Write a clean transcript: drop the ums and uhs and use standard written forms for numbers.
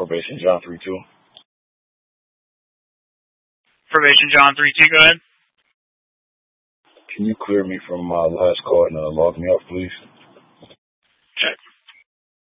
Probation John 3-2. Probation John 3-2, go ahead. Can you clear me from my last call and log me out, please?